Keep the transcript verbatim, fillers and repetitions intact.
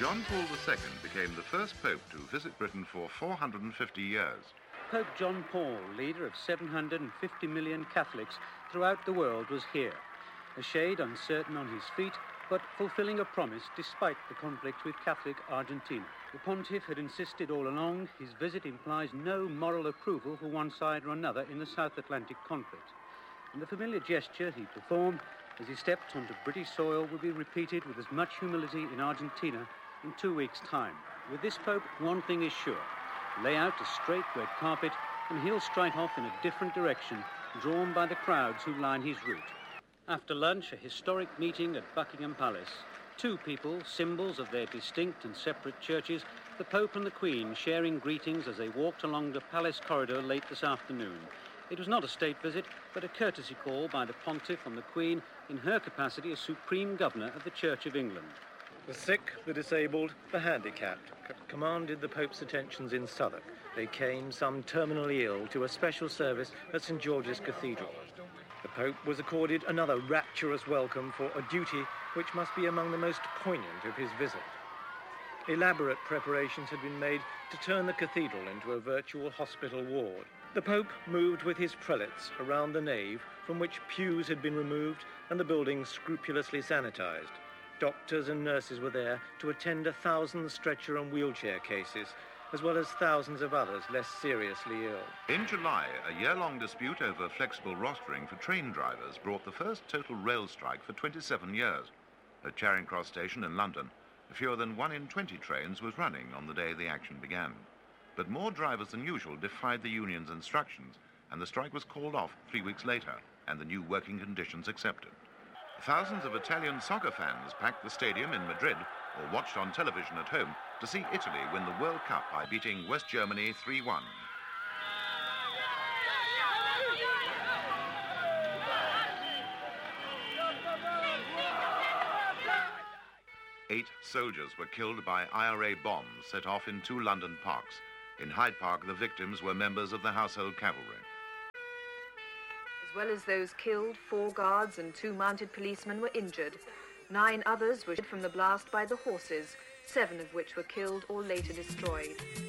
John Paul the Second became the first pope to visit Britain for four hundred fifty years. Pope John Paul, leader of seven hundred fifty million Catholics throughout the world, was here. A shade uncertain on his feet, but fulfilling a promise despite the conflict with Catholic Argentina. The pontiff had insisted all along his visit implies no moral approval for one side or another in the South Atlantic conflict. And the familiar gesture he performed as he stepped onto British soil will be repeated with as much humility in Argentina in two weeks' time. With this Pope, one thing is sure. Lay out a straight red carpet and he'll strike off in a different direction, drawn by the crowds who line his route. After lunch, a historic meeting at Buckingham Palace. Two people, symbols of their distinct and separate churches, the Pope and the Queen sharing greetings as they walked along the palace corridor late this afternoon. It was not a state visit, but a courtesy call by the Pontiff on the Queen in her capacity as Supreme Governor of the Church of England. The sick, the disabled, the handicapped c- commanded the Pope's attentions in Southwark. They came, some terminally ill, to a special service at St George's Cathedral. The Pope was accorded another rapturous welcome for a duty which must be among the most poignant of his visit. Elaborate preparations had been made to turn the cathedral into a virtual hospital ward. The Pope moved with his prelates around the nave, from which pews had been removed and the building scrupulously sanitized. Doctors and nurses were there to attend a thousand stretcher and wheelchair cases, as well as thousands of others less seriously ill. In July, a year-long dispute over flexible rostering for train drivers brought the first total rail strike for twenty-seven years. At Charing Cross Station in London, fewer than one in twenty trains was running on the day the action began. But more drivers than usual defied the union's instructions, and the strike was called off three weeks later, and the new working conditions accepted. Thousands of Italian soccer fans packed the stadium in Madrid or watched on television at home to see Italy win the World Cup by beating West Germany three one. Eight soldiers were killed by I R A bombs set off in two London parks. In Hyde Park, the victims were members of the Household Cavalry. As well as those killed, four guards and two mounted policemen were injured. Nine others were shot from the blast by the horses, seven of which were killed or later destroyed.